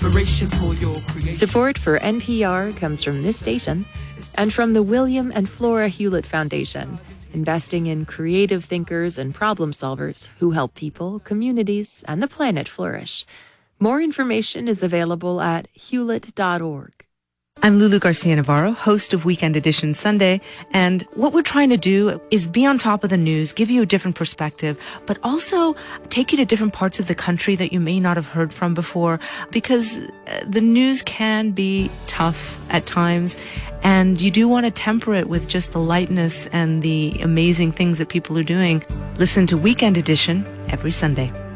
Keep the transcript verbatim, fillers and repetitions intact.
inspiration for your creation. Support for N P R comes from this station and from the William and Flora Hewlett Foundation, investing in creative thinkers and problem solvers who help people, communities, and the planet flourish. More information is available at hewlett dot org. I'm Lulu Garcia Navarro, host of Weekend Edition Sunday, and what we're trying to do is be on top of the news, give you a different perspective, but also take you to different parts of the country that you may not have heard from before, because the news can be tough at times, and you do want to temper it with just the lightness and the amazing things that people are doing. Listen to Weekend Edition every Sunday.